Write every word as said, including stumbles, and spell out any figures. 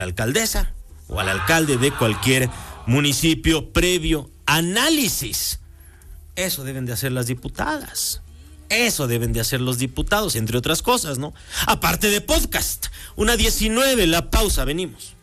alcaldesa o al alcalde de cualquier municipio previo análisis. Eso deben de hacer las diputadas. Eso deben de hacer los diputados, entre otras cosas, ¿no? Aparte de podcast. Una diecinueve, la pausa, venimos.